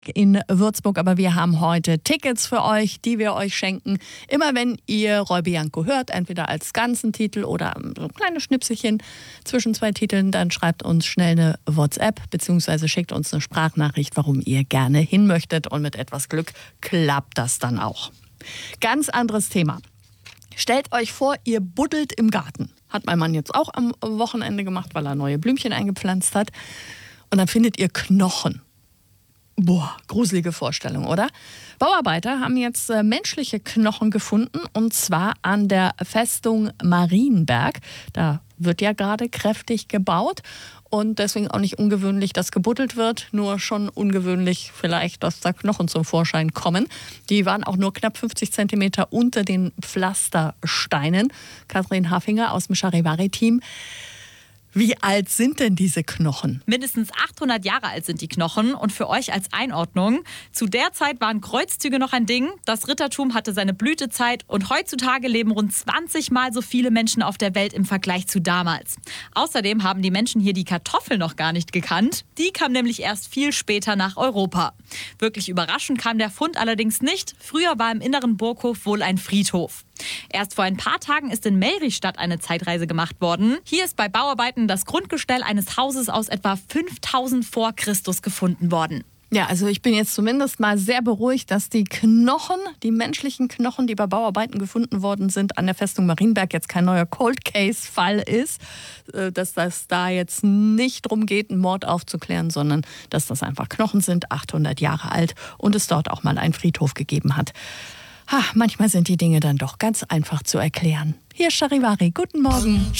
in Würzburg, aber wir haben heute Tickets für euch, die wir euch schenken. Immer wenn ihr Roy Bianco hört, entweder als ganzen Titel oder so ein kleines Schnipselchen zwischen zwei Titeln, dann schreibt uns schnell eine WhatsApp bzw. schickt uns eine Sprachnachricht, warum ihr gerne hin möchtet, und mit etwas Glück klappt das dann auch. Ganz anderes Thema. Stellt euch vor, ihr buddelt im Garten. Hat mein Mann jetzt auch am Wochenende gemacht, weil er neue Blümchen eingepflanzt hat. Und dann findet ihr Knochen. Boah, gruselige Vorstellung, oder? Bauarbeiter haben jetzt menschliche Knochen gefunden, und zwar an der Festung Marienberg. Da wird ja gerade kräftig gebaut und deswegen auch nicht ungewöhnlich, dass gebuddelt wird. Nur schon ungewöhnlich vielleicht, dass da Knochen zum Vorschein kommen. Die waren auch nur knapp 50 Zentimeter unter den Pflastersteinen. Kathrin Hafinger aus dem Charivari-Team. Wie alt sind denn diese Knochen? Mindestens 800 Jahre alt sind die Knochen. Und für euch als Einordnung: Zu der Zeit waren Kreuzzüge noch ein Ding. Das Rittertum hatte seine Blütezeit. Und heutzutage leben rund 20 Mal so viele Menschen auf der Welt im Vergleich zu damals. Außerdem haben die Menschen hier die Kartoffel noch gar nicht gekannt. Die kam nämlich erst viel später nach Europa. Wirklich überraschend kam der Fund allerdings nicht. Früher war im inneren Burghof wohl ein Friedhof. Erst vor ein paar Tagen ist in Melrichstadt eine Zeitreise gemacht worden. Hier ist bei Bauarbeiten das Grundgestell eines Hauses aus etwa 5000 vor Christus gefunden worden. Ja, also ich bin jetzt zumindest mal sehr beruhigt, dass die Knochen, die menschlichen Knochen, die bei Bauarbeiten gefunden worden sind, an der Festung Marienberg jetzt kein neuer Cold-Case-Fall ist. Dass das da jetzt nicht darum geht, einen Mord aufzuklären, sondern dass das einfach Knochen sind, 800 Jahre alt, und es dort auch mal einen Friedhof gegeben hat. Manchmal sind die Dinge dann doch ganz einfach zu erklären. Hier ist Charivari, guten Morgen.